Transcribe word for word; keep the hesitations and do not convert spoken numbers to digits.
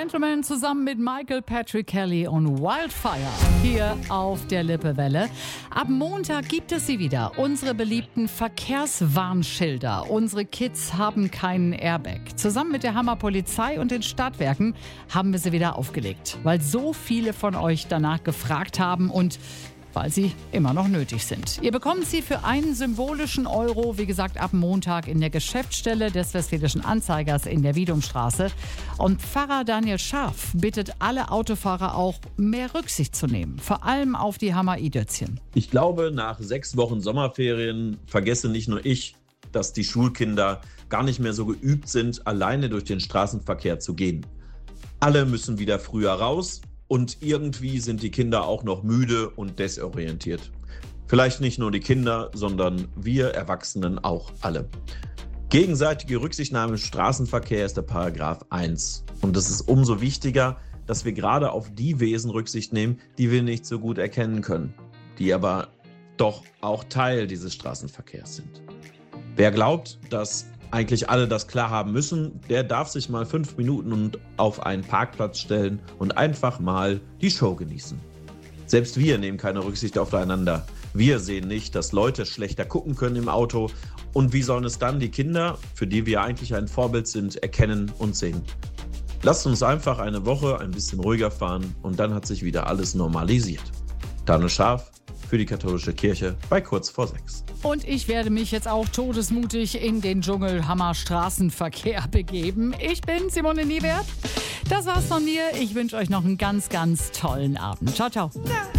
Gentlemen zusammen mit Michael Patrick Kelly und Wildfire hier auf der Lippewelle. Ab Montag gibt es sie wieder, unsere beliebten Verkehrswarnschilder. Unsere Kids haben keinen Airbag. Zusammen mit der Hammer Polizei und den Stadtwerken haben wir sie wieder aufgelegt, weil so viele von euch danach gefragt haben und weil sie immer noch nötig sind. Ihr bekommt sie für einen symbolischen Euro, wie gesagt, ab Montag in der Geschäftsstelle des Westfälischen Anzeigers in der Wiedumstraße. Und Pfarrer Daniel Scharf bittet alle Autofahrer auch, mehr Rücksicht zu nehmen, vor allem auf die Hammer-i-Dötzchen. Ich glaube, nach sechs Wochen Sommerferien vergesse nicht nur ich, dass die Schulkinder gar nicht mehr so geübt sind, alleine durch den Straßenverkehr zu gehen. Alle müssen wieder früher raus. Und irgendwie sind die Kinder auch noch müde und desorientiert. Vielleicht nicht nur die Kinder, sondern wir Erwachsenen auch alle. Gegenseitige Rücksichtnahme im Straßenverkehr ist der Paragraph eins. Und es ist umso wichtiger, dass wir gerade auf die Wesen Rücksicht nehmen, die wir nicht so gut erkennen können, die aber doch auch Teil dieses Straßenverkehrs sind. Wer glaubt, dass eigentlich alle das klar haben müssen, der darf sich mal fünf Minuten und auf einen Parkplatz stellen und einfach mal die Show genießen. Selbst wir nehmen keine Rücksicht aufeinander. Wir sehen nicht, dass Leute schlechter gucken können im Auto. Und wie sollen es dann die Kinder, für die wir eigentlich ein Vorbild sind, erkennen und sehen? Lasst uns einfach eine Woche ein bisschen ruhiger fahren und dann hat sich wieder alles normalisiert. Daniel Scharf für die katholische Kirche bei kurz vor sechs. Und ich werde mich jetzt auch todesmutig in den Dschungelhammer Straßenverkehr begeben. Ich bin Simone Niewert. Das war's von mir. Ich wünsche euch noch einen ganz, ganz tollen Abend. Ciao, ciao.